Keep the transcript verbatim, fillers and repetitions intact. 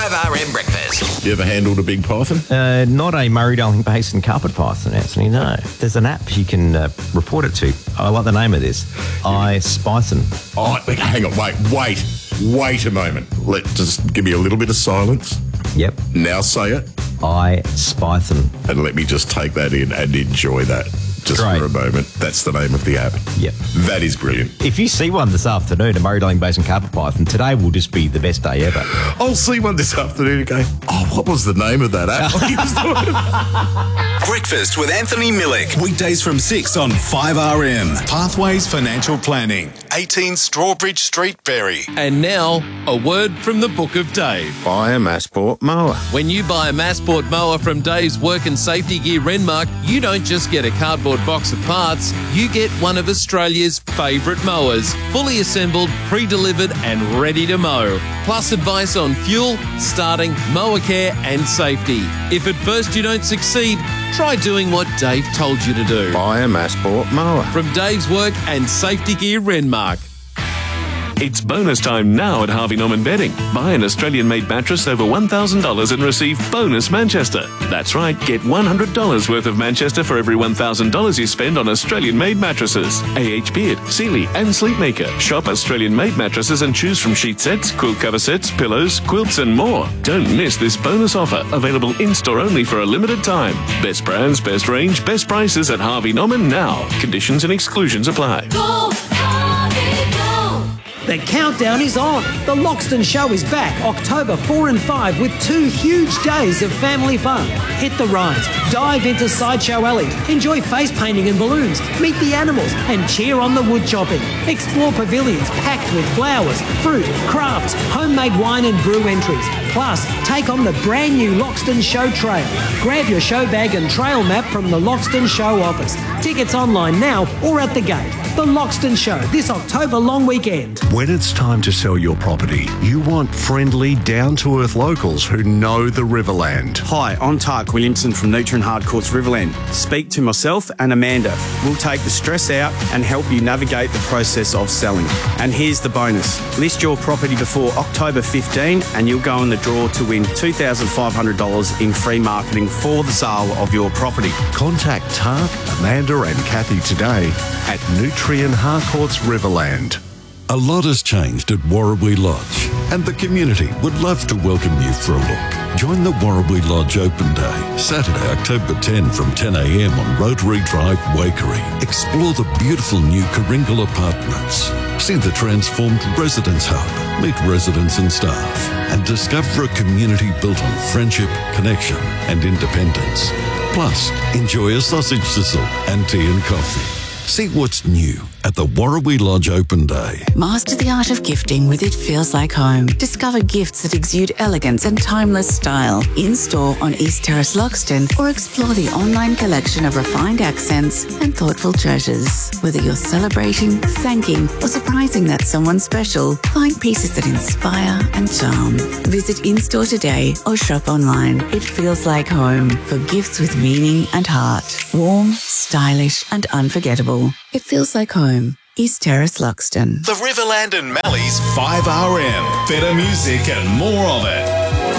five R M Breakfast. You ever handled a big python? Uh, not a Murray-Darling Basin carpet python, Anthony, no. There's an app you can uh, report it to. I like the name of this. I Spython. Oh, hang on, wait, wait, wait a moment. Let just give me a little bit of silence. Yep. Now say it. I Spython. And let me just take that in and enjoy that. Just Great. for a moment. That's the name of the app. Yep. That is brilliant. If you see one this afternoon, a Murray-Darling Basin carpet python, today will just be the best day ever. I'll see one this afternoon and go, oh, what was the name of that app? Breakfast with Anthony Millick. Weekdays from six on five R M. Pathways Financial Planning. eighteen Strawbridge Street, Berry. And now, a word from the Book of Dave. Buy a Massport mower. When you buy a Massport mower from Dave's Work and Safety Gear Renmark, you don't just get a cardboard box of parts, you get one of Australia's favourite mowers, fully assembled, pre-delivered and ready to mow. Plus advice on fuel, starting, mower care and safety. If at first you don't succeed, try doing what Dave told you to do. Buy a Massport mower. From Dave's Work and Safety Gear Renmark. It's bonus time now at Harvey Norman Bedding. Buy an Australian-made mattress over one thousand dollars and receive bonus Manchester. That's right, get one hundred dollars worth of Manchester for every one thousand dollars you spend on Australian-made mattresses. A H Beard, Sealy and Sleepmaker. Shop Australian-made mattresses and choose from sheet sets, quilt cover sets, pillows, quilts and more. Don't miss this bonus offer, available in-store only for a limited time. Best brands, best range, best prices at Harvey Norman now. Conditions and exclusions apply. Go, Harvey, go. The countdown is on. The Loxton Show is back October four and five with two huge days of family fun. Hit the rides, dive into Sideshow Alley, enjoy face painting and balloons, meet the animals and cheer on the wood chopping. Explore pavilions packed with flowers, fruit, crafts, homemade wine and brew entries. Plus, take on the brand new Loxton Show Trail. Grab your show bag and trail map from the Loxton Show office. Tickets online now or at the gate. The Loxton Show this October long weekend. When it's time to sell your property, you want friendly, down-to-earth locals who know the Riverland. Hi, I'm Tark Williamson from Neutron Hardcourts Riverland. Speak to myself and Amanda. We'll take the stress out and help you navigate the process of selling. And here's the bonus. List your property before October fifteenth and you'll go in the draw to win two thousand five hundred dollars in free marketing for the sale of your property. Contact Tark, Amanda and Kathy today at Nutrien Harcourts Riverland. A lot has changed at Warrabee Lodge, and the community would love to welcome you for a look. Join the Warrabee Lodge Open Day, Saturday, October tenth from ten a m on Rotary Drive, Waikerie. Explore the beautiful new Karingal apartments. See the transformed Residence Hub, meet residents and staff, and discover a community built on friendship, connection, and independence. Plus, enjoy a sausage sizzle and tea and coffee. See what's new at the Warrabee Lodge Open Day. Master the art of gifting with It Feels Like Home. Discover gifts that exude elegance and timeless style in-store on East Terrace, Loxton, or explore the online collection of refined accents and thoughtful treasures. Whether you're celebrating, thanking, or surprising that someone special, find pieces that inspire and charm. Visit in-store today or shop online. It Feels Like Home for gifts with meaning and heart. Warm, stylish, and unforgettable. It feels like home. East Terrace, Loxton. The Riverland and Mallee's five R M. Better music and more of it.